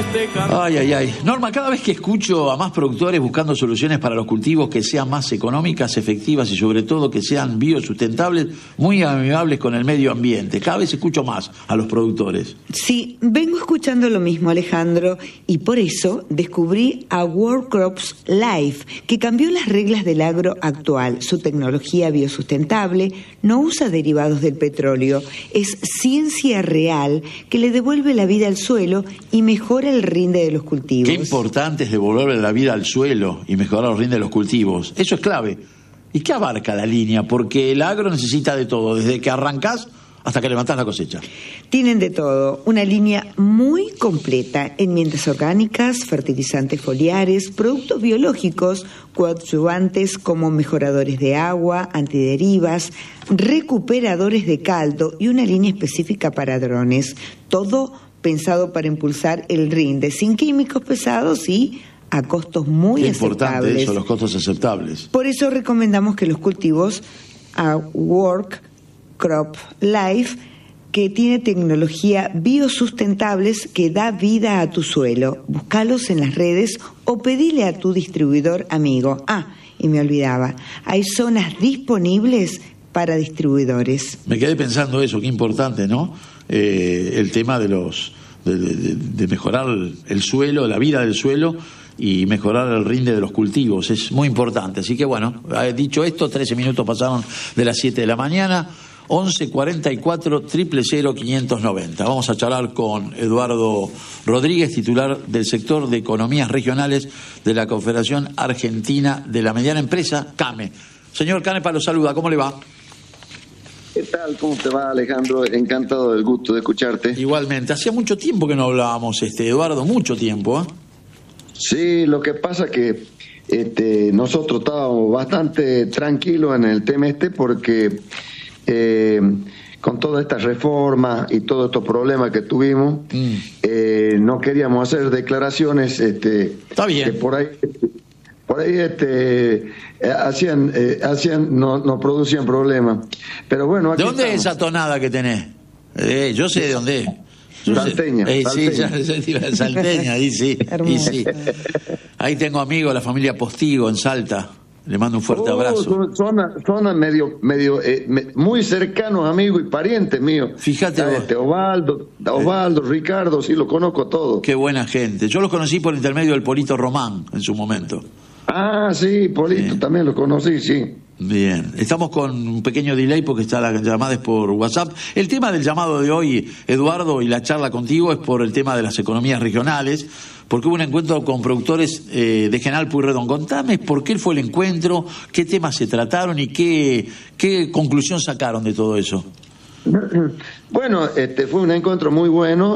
Ay, ay, ay. Norma, cada vez que escucho a más productores buscando soluciones para los cultivos que sean más económicas, efectivas y sobre todo que sean biosustentables, muy amigables con el medio ambiente. Cada vez escucho más a los productores. Sí, vengo escuchando lo mismo, Alejandro, y por eso descubrí a World Crops Life, que cambió las reglas del agro actual. Su tecnología biosustentable no usa derivados del petróleo, es ciencia real que le devuelve la vida al suelo y mejora el rinde de los cultivos. Qué importante es devolverle la vida al suelo y mejorar el rinde de los cultivos. Eso es clave. ¿Y qué abarca la línea? Porque el agro necesita de todo, desde que arrancás hasta que levantás la cosecha. Tienen de todo, una línea muy completa: enmiendas orgánicas, fertilizantes foliares, productos biológicos, coadyuvantes como mejoradores de agua, antiderivas, recuperadores de caldo y una línea específica para drones. Todo pensado para impulsar el rinde, sin químicos pesados y a costos muy aceptables. Importante eso, los costos aceptables. Por eso recomendamos que los cultivos a World Crop Life, que tiene tecnología biosustentables que da vida a tu suelo. Búscalos en las redes o pedile a tu distribuidor amigo. Y me olvidaba, hay zonas disponibles para distribuidores. Me quedé pensando eso, qué importante, ¿no? El tema de mejorar el suelo, la vida del suelo y mejorar el rinde de los cultivos, es muy importante. Así que bueno, dicho esto, 13 minutos pasaron de las 7 de la mañana, 11 44 000 590. Vamos a charlar con Eduardo Rodríguez, titular del sector de economías regionales de la Confederación Argentina de la Mediana Empresa, CAME. Señor Canepa, lo saluda, ¿cómo le va? ¿Qué tal? ¿Cómo te va, Alejandro? Encantado del gusto de escucharte. Igualmente. Hacía mucho tiempo que no hablábamos, Eduardo, mucho tiempo, ¿eh? Sí, lo que pasa que nosotros estábamos bastante tranquilos en el tema porque con toda esta reforma y todos estos problemas que tuvimos, no queríamos hacer declaraciones Está bien. que por ahí no producían problemas. Pero bueno, aquí ¿de dónde estamos. es esa tonada que tenés? Yo sé de dónde es. Salteña. Sí, salteña, y sí. Ahí tengo amigos, la familia Postigo en Salta. Le mando un fuerte abrazo. Son medio muy cercanos amigos y parientes míos. Fíjate vos. Osvaldo, Ricardo, sí, lo conozco todo. Qué buena gente. Yo los conocí por intermedio del Polito Román en su momento. Sí, Polito, también lo conocí, sí. Bien, estamos con un pequeño delay porque está la llamada es por WhatsApp. El tema del llamado de hoy, Eduardo, y la charla contigo es por el tema de las economías regionales, porque hubo un encuentro con productores de General Pueyrredón. Contame por qué fue el encuentro, qué temas se trataron y qué conclusión sacaron de todo eso. Bueno, fue un encuentro muy bueno.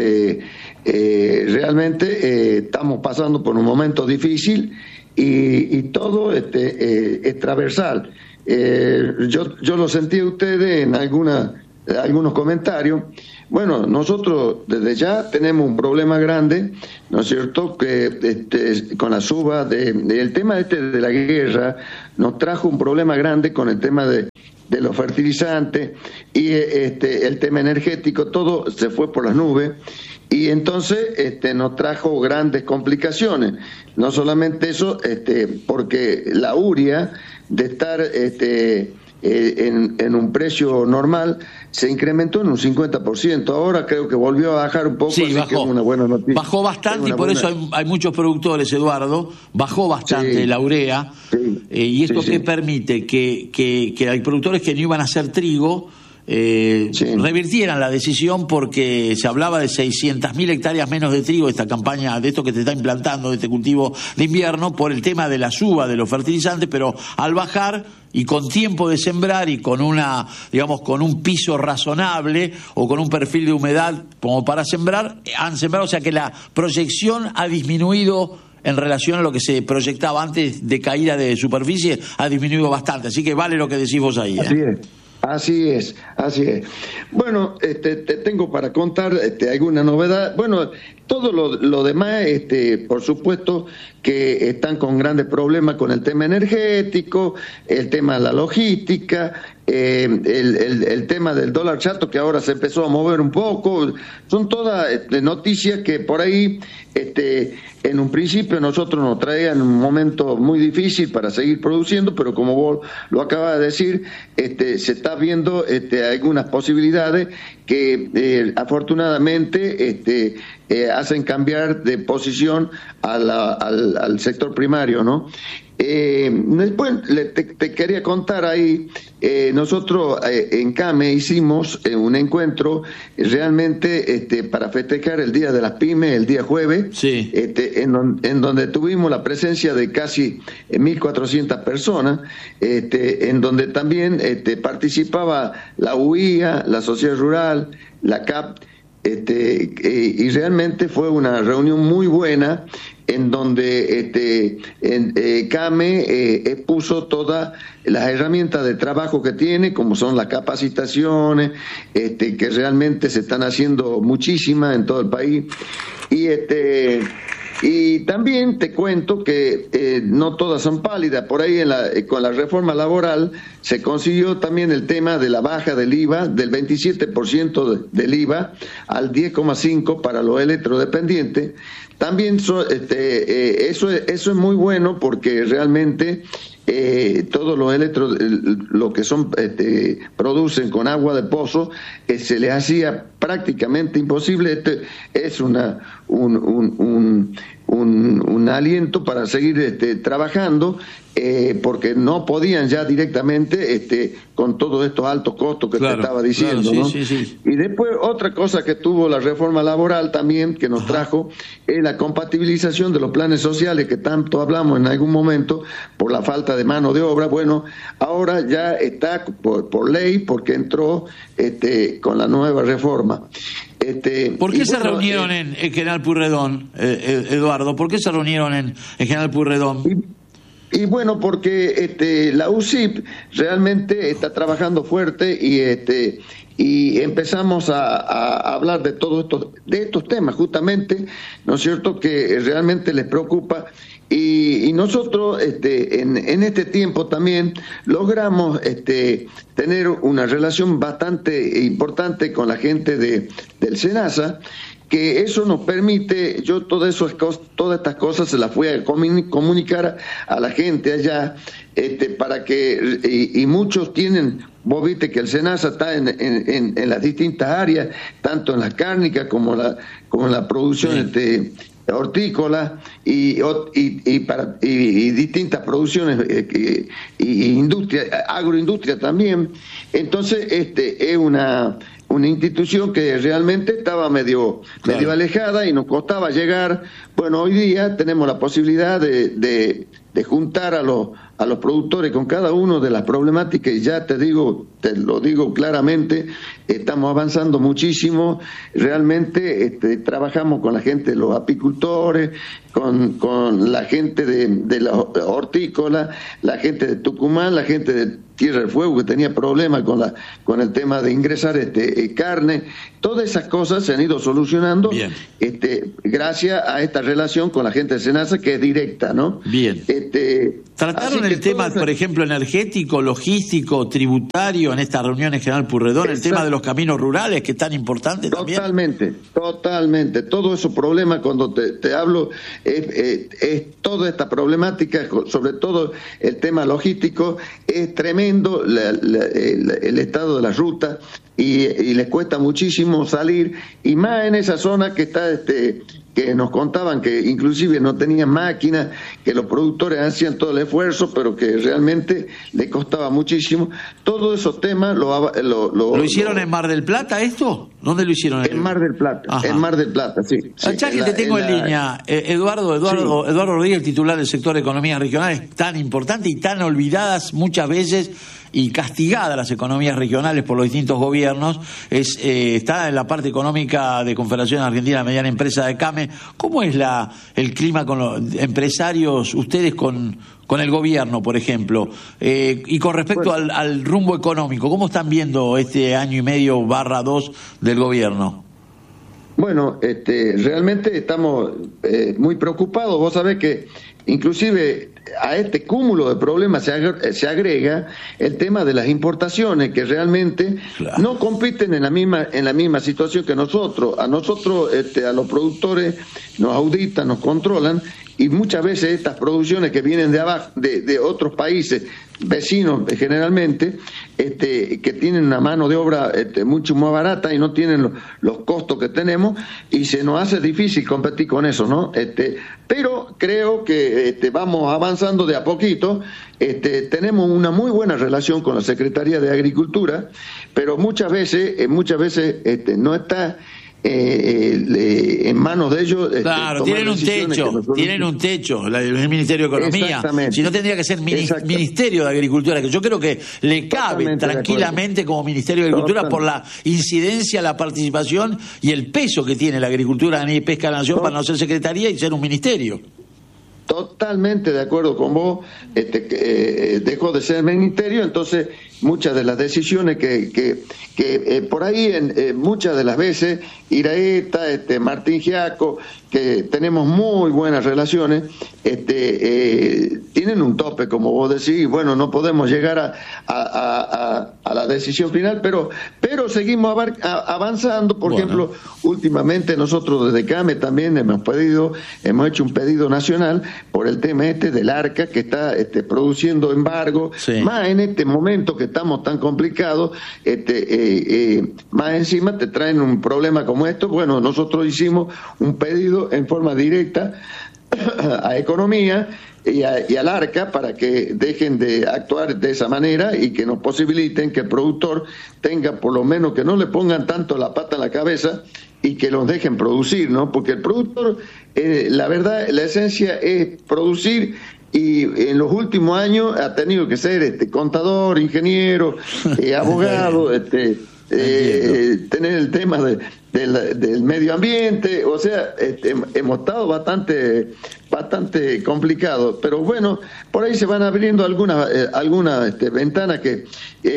Realmente estamos pasando por un momento difícil. Y todo es transversal. Yo lo sentí a ustedes en algunos comentarios. Bueno, nosotros desde ya tenemos un problema grande, ¿no es cierto?, que con la suba el tema de la guerra nos trajo un problema grande con el tema de los fertilizantes y el tema energético, todo se fue por las nubes. Y entonces nos trajo grandes complicaciones. No solamente eso, porque la urea, de estar en un precio normal, se incrementó en un 50%. Ahora creo que volvió a bajar un poco, sí, así bajó. que es una buena noticia. Bajó bastante y por eso hay muchos productores, Eduardo, bajó bastante la urea. Sí, y esto que permite que hay productores que no iban a hacer trigo, revirtieran la decisión, porque se hablaba de 600.000 hectáreas menos de trigo, esta campaña de esto que te está implantando, de este cultivo de invierno, por el tema de la suba de los fertilizantes, pero al bajar y con tiempo de sembrar y con con un piso razonable o con un perfil de humedad como para sembrar, han sembrado, o sea que la proyección ha disminuido en relación a lo que se proyectaba antes de caída de superficie, ha disminuido bastante, así que vale lo que decís vos ahí. Así es. Bueno, te tengo para contar alguna novedad. Bueno, todo lo demás, por supuesto que están con grandes problemas con el tema energético, el tema de la logística, el tema del dólar chato, que ahora se empezó a mover un poco. Son todas noticias que por ahí en un principio nosotros nos traían un momento muy difícil para seguir produciendo, pero como vos lo acabas de decir, se está viendo algunas posibilidades que afortunadamente hacen cambiar de posición al sector primario, ¿no? Después te quería contar ahí, nosotros en CAME hicimos un encuentro realmente para festejar el Día de las Pymes, el día jueves, sí. En donde tuvimos la presencia de casi 1.400 personas, en donde también participaba la UIA, la Sociedad Rural, la CAP, y realmente fue una reunión muy buena en donde CAME expuso todas las herramientas de trabajo que tiene, como son las capacitaciones, que realmente se están haciendo muchísimas en todo el país, y también te cuento que no todas son pálidas. Por ahí con la reforma laboral se consiguió también el tema de la baja del IVA, del 27% del IVA al 10,5% para los electrodependientes. También eso es muy bueno, porque realmente todos los lo que son producen con agua de pozo, se les hacía prácticamente imposible. Es un aliento para seguir trabajando, porque no podían ya directamente con todos estos altos costos que te estaba diciendo, claro, ¿no? Sí. Y después otra cosa que tuvo la reforma laboral también, que nos trajo, es la compatibilización de los planes sociales que tanto hablamos en algún momento por la falta de mano de obra. Bueno, ahora ya está por ley, porque entró con la nueva reforma. ¿Por qué se reunieron en General Pueyrredón, Eduardo? ¿Por qué se reunieron en General Pueyrredón? Y bueno, porque la UCIP realmente está trabajando fuerte, y empezamos a hablar de todos estos temas, justamente, ¿no es cierto?, que realmente les preocupa. Y nosotros en este tiempo también logramos tener una relación bastante importante con la gente del SENASA, que eso nos permite, yo todas estas cosas se las fui a comunicar a la gente allá, para que, y muchos tienen, vos viste que el SENASA está en las distintas áreas, tanto en las cárnicas como la producción hortícola y distintas producciones, y industria, agroindustria también. Entonces es una institución que realmente estaba medio alejada y nos costaba llegar. Bueno, hoy día tenemos la posibilidad de juntar a los productores con cada uno de las problemáticas, y ya te lo digo claramente, estamos avanzando muchísimo. Realmente trabajamos con la gente de los apicultores, con la gente de la hortícola, la gente de Tucumán, la gente de Tierra del Fuego, que tenía problemas con el tema de ingresar carne. Todas esas cosas se han ido solucionando gracias a esta relación con la gente de SENASA, que es directa, ¿no? Bien. ¿Trataron el tema, por ejemplo, energético, logístico, tributario en esta reunión en General Pueyrredón? El tema de los caminos rurales, que es tan importante también. Totalmente. Todos esos problemas, cuando te hablo, es toda esta problemática, sobre todo el tema logístico, es tremendo el estado de las rutas, y les cuesta muchísimo salir, y más en esa zona que está que nos contaban que inclusive no tenían máquinas, que los productores hacían todo el esfuerzo, pero que realmente le costaba muchísimo. Todos esos temas ¿Lo hicieron en Mar del Plata esto? ¿Dónde lo hicieron? En Mar del Plata. Ajá. En Mar del Plata, sí. Ya que te tengo en línea, Eduardo Rodríguez, titular del sector de economías regionales, tan importante y tan olvidadas muchas veces y castigadas las economías regionales por los distintos gobiernos, está en la parte económica de Confederación Argentina de Mediana Empresa de CAME. ¿Cómo es el clima con los empresarios, ustedes con el gobierno, por ejemplo? Y con respecto al rumbo económico, ¿cómo están viendo este año y medio /2 del gobierno? Bueno, realmente estamos muy preocupados. Vos sabés que inclusive a este cúmulo de problemas se agrega el tema de las importaciones, que realmente no compiten en la misma situación que nosotros. A nosotros, a los productores, nos auditan, nos controlan, y muchas veces estas producciones que vienen de abajo, de otros países vecinos generalmente, que tienen una mano de obra mucho más barata y no tienen los costos que tenemos, y se nos hace difícil competir con eso, ¿no? Pero creo que vamos avanzando de a poquito. Tenemos una muy buena relación con la Secretaría de Agricultura, pero muchas veces no está en manos de ellos. Claro, tienen un techo, el Ministerio de Economía. Si no, tendría que ser Ministerio de Agricultura, que yo creo que le cabe tranquilamente como Ministerio de Agricultura por la incidencia, la participación y el peso que tiene la agricultura y pesca de la nación para no ser secretaría y ser un ministerio. Totalmente de acuerdo con vos. Dejó de ser ministerio, entonces muchas de las decisiones que por ahí muchas de las veces Iraeta, Martín Giaco, que tenemos muy buenas relaciones, tienen un tope, como vos decís. Bueno, no podemos llegar a la decisión final, pero seguimos avanzando. Por ejemplo, últimamente nosotros desde CAME también hemos hecho un pedido nacional por el tema del ARCA, que está produciendo embargo, más en este momento que estamos tan complicados, más encima te traen un problema como esto. Bueno, nosotros hicimos un pedido en forma directa a Economía y al ARCA para que dejen de actuar de esa manera y que nos posibiliten que el productor tenga, por lo menos, que no le pongan tanto la pata en la cabeza y que los dejen producir, ¿no? Porque el productor, la verdad, la esencia es producir, y en los últimos años ha tenido que ser contador, ingeniero, abogado, tener el tema del medio ambiente. O sea, hemos estado bastante complicados, pero bueno, por ahí se van abriendo algunas ventanas que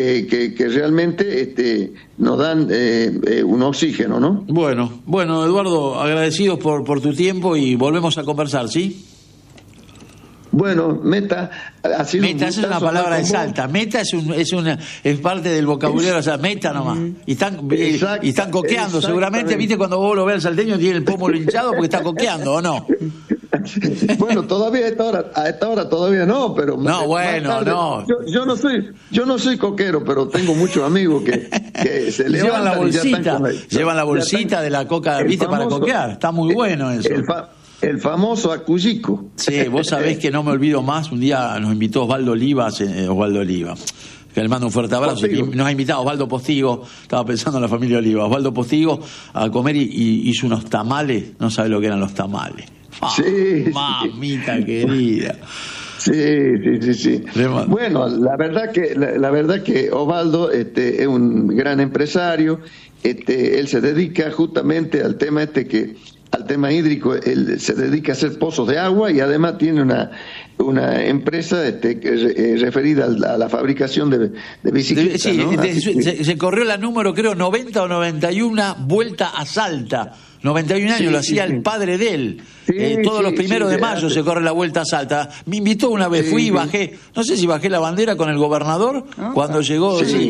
realmente nos dan un oxígeno, ¿no? Bueno, Eduardo, agradecidos por tu tiempo y volvemos a conversar, ¿sí? Bueno, meta es una palabra de Salta. Meta es parte del vocabulario, o sea, meta nomás. Y están coqueando seguramente. ¿Viste cuando vos lo ves al salteño tiene el pómulo hinchado porque está coqueando, o no? Bueno, todavía a esta hora todavía no, pero no. Yo no soy coquero, pero tengo muchos amigos que se llevan la bolsita, llevan la bolsita de la coca, ¿viste? Para coquear. Está muy bueno eso. El famoso acuyico. Sí, vos sabés que no me olvido más. Un día nos invitó Osvaldo Oliva, que le mando un fuerte abrazo. Postigo. Nos ha invitado Osvaldo Postigo, estaba pensando en la familia Oliva, Osvaldo Postigo, a comer y hizo unos tamales. No sabe lo que eran los tamales. Mamita querida. Sí. Bueno, la verdad que Osvaldo es un gran empresario. Él se dedica justamente al tema al tema hídrico. Él se dedica a hacer pozos de agua y además tiene una empresa referida a la fabricación de bicicletas. Sí, ¿no? Se corrió la número, creo, 90 o 91 vuelta a Salta. 91 años lo hacía el padre de él. Todos los primeros de mayo se corre la vuelta a Salta. Me invitó una vez, fui y bajé, no sé si bajé la bandera con el gobernador cuando llegó.